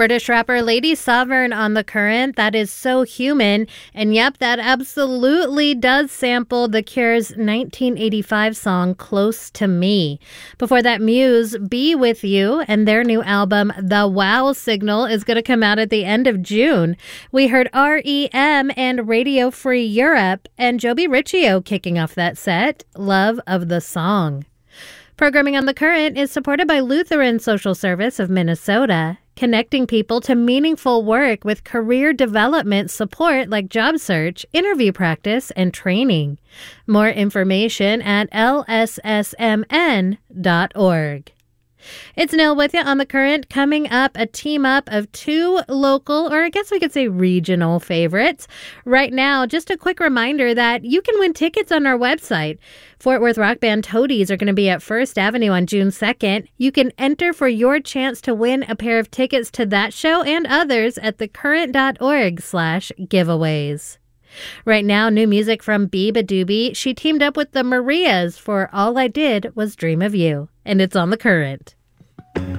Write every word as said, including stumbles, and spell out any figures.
British rapper Lady Sovereign on The Current. That is so human. And yep, that absolutely does sample The Cure's nineteen eighty-five song Close to Me. Before that, Muse, Be With You, and their new album The Wow Signal is going to come out at the end of June. We heard R E M and Radio Free Europe, and Joby Riccio kicking off that set, Love of the Song. Programming on The Current is supported by Lutheran Social Service of Minnesota, connecting people to meaningful work with career development support like job search, interview practice, and training. More information at L S S M N dot org. It's Nil with you on The Current. Coming up, a team up of two local, or I guess we could say regional favorites. Right now, just a quick reminder that you can win tickets on our website. Fort Worth rock band Toadies are going to be at First Avenue on June second. You can enter for your chance to win a pair of tickets to that show and others at thecurrent.org slash giveaways. Right now, new music from Biba Doobie. She teamed up with the Marias for All I Did Was Dream of You. And it's on The Current.